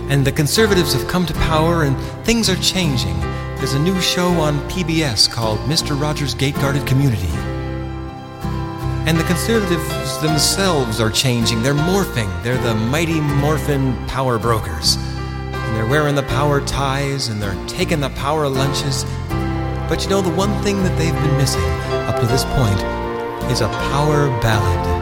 And the Conservatives have come to power and things are changing. There's a new show on PBS called Mr. Rogers' Gate-Guarded Community. And the Conservatives themselves are changing. They're morphing. They're the mighty morphin power brokers. And they're wearing the power ties and they're taking the power lunches. But you know, the one thing that they've been missing up to this point is a power ballad.